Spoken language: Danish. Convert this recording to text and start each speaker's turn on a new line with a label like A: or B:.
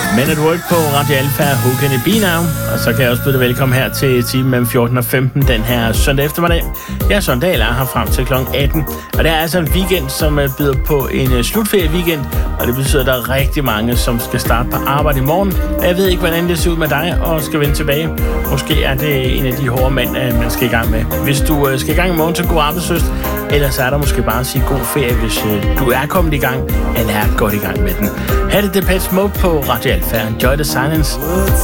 A: Men at Work på Radio Alfa, Who Can It Be Now? Og så kan jeg også byde dig velkommen her til timen mellem 14 og 15 den her søndag eftermiddag. Jeg, Søren Dahl, er her frem til kl. 18. Og det er altså en weekend, som byder på en slutferie-weekend. Og det betyder, at der er rigtig mange, som skal starte på arbejde i morgen. Og jeg ved ikke, hvordan det ser ud med dig og skal vende tilbage. Måske er det en af de hårde mænd, man skal i gang med. Hvis du skal i gang i morgen, så god arbejdshøst. Ellers er der måske bare at sige god ferie, hvis du er kommet i gang, eller er godt i gang med den. Her er det Depeche Mode på Radio Alfa. Enjoy the silence.